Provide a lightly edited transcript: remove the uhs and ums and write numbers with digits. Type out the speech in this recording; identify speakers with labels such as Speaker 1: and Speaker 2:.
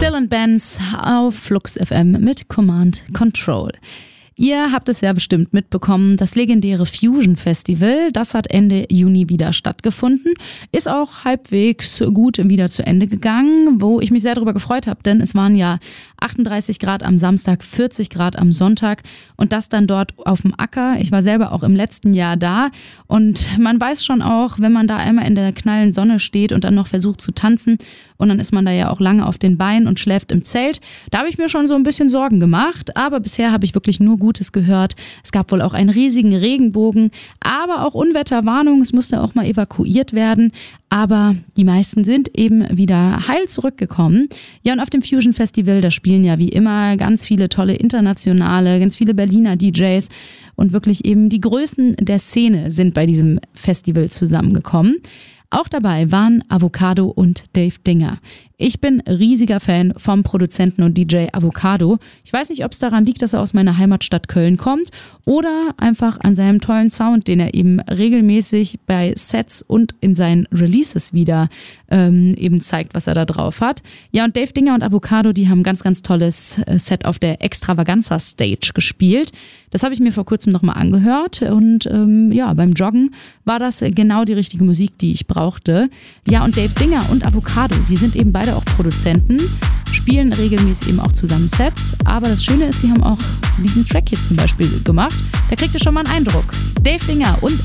Speaker 1: Dylan Benz auf Flux FM mit Command Control. Ihr habt es ja bestimmt mitbekommen, das legendäre Fusion Festival, das hat Ende Juni wieder stattgefunden, ist auch halbwegs gut wieder zu Ende gegangen, wo ich mich sehr darüber gefreut habe, denn es waren ja 38 Grad am Samstag, 40 Grad am Sonntag und das dann dort auf dem Acker. Ich war selber auch im letzten Jahr da und man weiß schon auch, wenn man da einmal in der knallen Sonne steht und dann noch versucht zu tanzen und dann ist man da ja auch lange auf den Beinen und schläft im Zelt, da habe ich mir schon so ein bisschen Sorgen gemacht, aber bisher habe ich wirklich nur Gutes gehört. Es gab wohl auch einen riesigen Regenbogen, aber auch Unwetterwarnung. Es musste auch mal evakuiert werden. Aber die meisten sind eben wieder heil zurückgekommen. Ja, und auf dem Fusion Festival, da spielen ja wie immer ganz viele tolle internationale, ganz viele Berliner DJs und wirklich eben die Größen der Szene sind bei diesem Festival zusammengekommen. Auch dabei waren Avocado und Dave Dinger. Ich bin riesiger Fan vom Produzenten und DJ Avocado. Ich weiß nicht, ob es daran liegt, dass er aus meiner Heimatstadt Köln kommt oder einfach an seinem tollen Sound, den er eben regelmäßig bei Sets und in seinen Releases wieder eben zeigt, was er da drauf hat. Ja, und Dave Dinger und Avocado, die haben ein ganz, ganz tolles Set auf der Extravaganza Stage gespielt. Das habe ich mir vor kurzem nochmal angehört und ja, beim Joggen war das genau die richtige Musik, die ich brauchte. Ja, und Dave Dinger und Avocado, die sind eben beide auch Produzenten, spielen regelmäßig eben auch zusammen Sets, aber das Schöne ist, sie haben auch diesen Track hier zum Beispiel gemacht. Da kriegt ihr schon mal einen Eindruck. Dave Dinger und